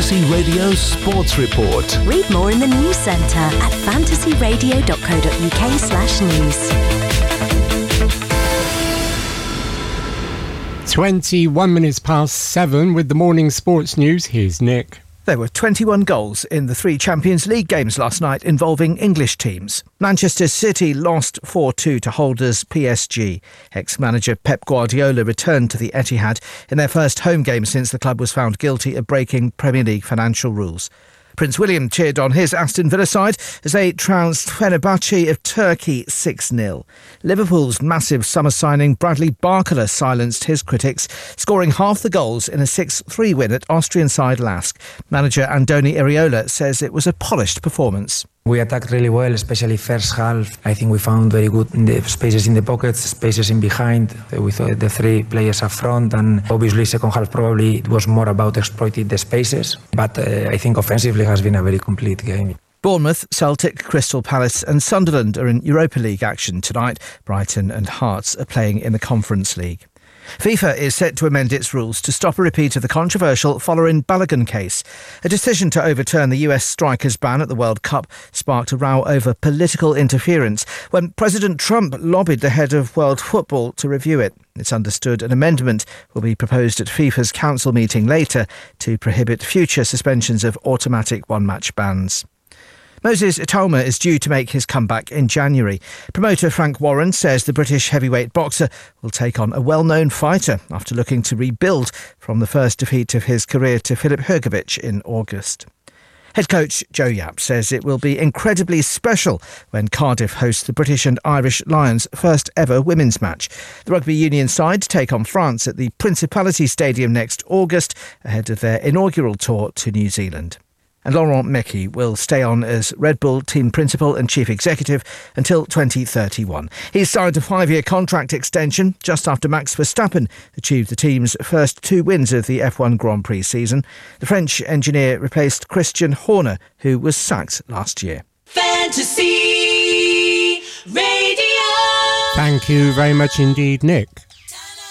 Fantasy Radio Sports Report. Read more in the news centre at fantasyradio.co.uk/news. 21 minutes past 7 with the morning sports news. Here's Nick. There were 21 goals in the 3 Champions League games last night involving English teams. Manchester City lost 4-2 to holders PSG. Ex-manager Pep Guardiola returned to the Etihad in their first home game since the club was found guilty of breaking Premier League financial rules. Prince William cheered on his Aston Villa side as they trounced Fenerbahce of Turkey 6-0. Liverpool's massive summer signing Bradley Barcola silenced his critics, scoring half the goals in a 6-3 win at Austrian side Lask. Manager Andoni Iraola says it was a polished performance. We attacked really well, especially first half. I think we found very good in the spaces in the pockets, spaces in behind, with the 3 players up front. And obviously second half probably it was more about exploiting the spaces. But I think offensively has been a very complete game. Bournemouth, Celtic, Crystal Palace and Sunderland are in Europa League action tonight. Brighton and Hearts are playing in the Conference League. FIFA is set to amend its rules to stop a repeat of the controversial Folarin Balogun case. A decision to overturn the US striker's ban at the World Cup sparked a row over political interference when President Trump lobbied the head of world football to review it. It's understood an amendment will be proposed at FIFA's council meeting later to prohibit future suspensions of automatic one-match bans. Moses Itauma is due to make his comeback in January. Promoter Frank Warren says the British heavyweight boxer will take on a well-known fighter after looking to rebuild from the first defeat of his career to Filip Hrgovic in August. Head coach Joe Yapp says it will be incredibly special when Cardiff hosts the British and Irish Lions' first ever women's match. The rugby union side take on France at the Principality Stadium next August ahead of their inaugural tour to New Zealand. And Laurent Mekies will stay on as Red Bull team principal and chief executive until 2031. He's signed a 5-year contract extension just after Max Verstappen achieved the team's first 2 wins of the F1 Grand Prix season. The French engineer replaced Christian Horner, who was sacked last year. Fantasy Radio. Thank you very much indeed, Nick.